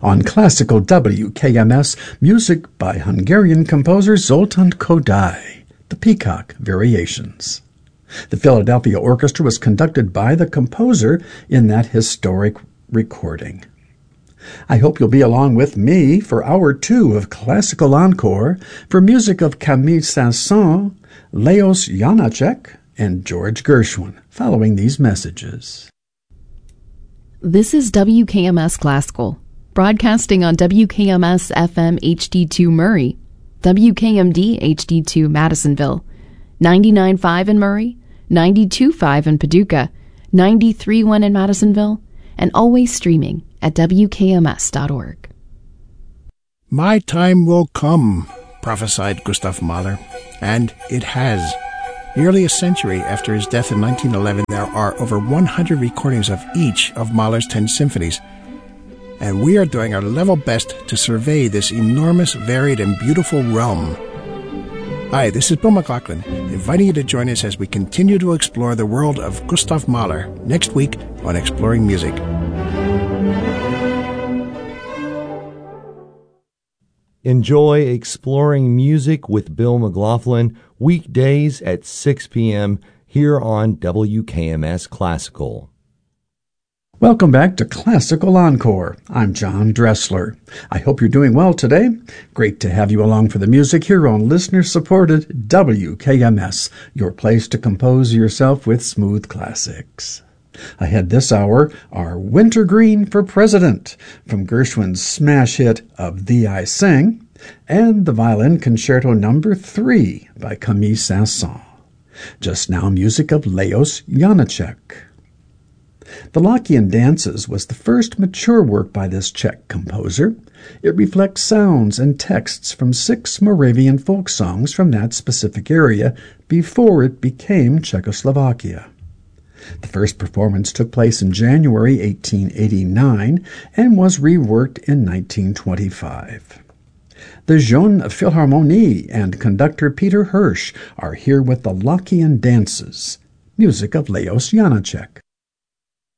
On classical WKMS, music by Hungarian composer Zoltán Kodály, the Peacock Variations. The Philadelphia Orchestra was conducted by the composer in that historic recording. I hope you'll be along with me for Hour 2 of Classical Encore for music of Camille Saint-Saëns, Leos Janáček, and George Gershwin, following these messages. This is WKMS Classical, broadcasting on WKMS FM HD2 Murray, WKMD HD2 Madisonville, 99.5 in Murray, 92.5 in Paducah, 93.1 in Madisonville, and always streaming at WKMS.org. My time will come, prophesied Gustav Mahler, and it has. Nearly a century after his death in 1911, there are over 100 recordings of each of Mahler's 10 symphonies, and we are doing our level best to survey this enormous, varied, and beautiful realm. Hi, this is Bill McLaughlin, inviting you to join us as we continue to explore the world of Gustav Mahler next week on Exploring Music. Enjoy Exploring Music with Bill McLaughlin weekdays at 6 p.m. here on WKMS Classical. Welcome back to Classical Encore. I'm John Dressler. I hope you're doing well today. Great to have you along for the music here on listener-supported WKMS, your place to compose yourself with smooth classics. Ahead this hour are Wintergreen for President from Gershwin's smash hit Of Thee I Sing, and the Violin Concerto No. 3 by Camille Saint-Saëns. Just now, music of Leos Janáček. The Lockean Dances was the first mature work by this Czech composer. It reflects sounds and texts from 6 Moravian folk songs from that specific area before it became Czechoslovakia. The first performance took place in January 1889 and was reworked in 1925. The Jeune Philharmonie and conductor Peter Hirsch are here with the Lockean Dances, music of Leos Janáček.